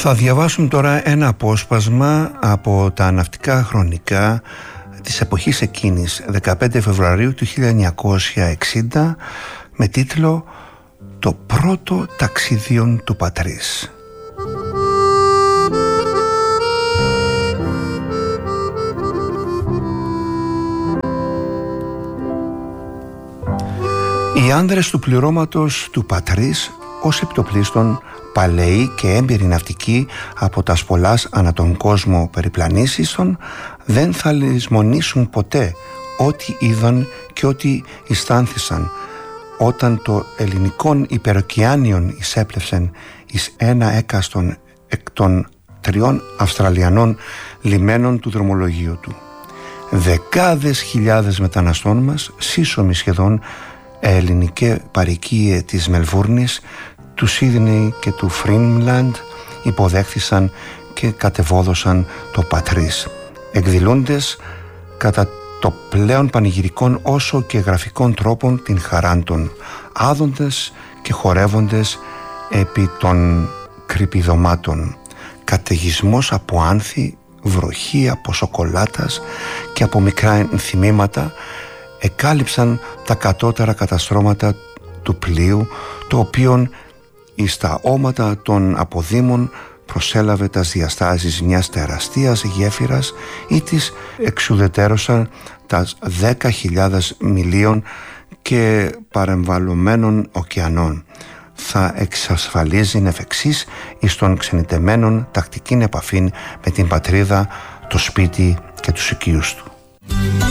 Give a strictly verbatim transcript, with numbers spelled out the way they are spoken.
Θα διαβάσουμε τώρα ένα απόσπασμα από τα ναυτικά χρονικά της εποχής εκείνης, δεκαπέντε Φεβρουαρίου του χίλια εννιακόσια εξήντα, με τίτλο «Το πρώτο ταξίδιον του πατρίς». Οι άνδρες του πληρώματος του πατρίς, ως επιτοπλίστων, παλαιοί και έμπειροι ναυτικοί από τα σπολάς ανά τον κόσμο περιπλανήσεων, δεν θα λησμονήσουν ποτέ ό,τι είδαν και ό,τι αισθάνθησαν όταν το ελληνικόν υπεροκειάνιον εισέπλευσεν εις ένα έκαστον εκ των τριών Αυστραλιανών λιμένων του δρομολογίου του. Δεκάδες χιλιάδες μεταναστών μας, σύσσωμοι σχεδόν ελληνικέ παροικίε της Μελβούρνης, του Σίδνεϊ και του Φρίνλαντ, υποδέχθησαν και κατεβόδωσαν το πατρίς, εκδηλούντες κατά το πλέον πανηγυρικών όσο και γραφικών τρόπων την χαράν των, άδοντες και χορεύοντες επί των κρυπηδωμάτων, καταιγισμός από άνθη, βροχή από σοκολάτας και από μικρά ενθυμήματα εκάλυψαν τα κατώτερα καταστρώματα του πλοίου, το οποίον εις τα όματα των αποδήμων προσέλαβε τας διαστάσεις μιας τεραστίας γέφυρας ή της εξουδετέρωσαν τας δέκα χιλιάδες μιλίων και παρεμβαλλωμένων ωκεανών. Θα εξασφαλίζει εφ' εξής εις των ξενιτεμένων τακτικήν επαφήν με την πατρίδα, το σπίτι και τους οικείους του.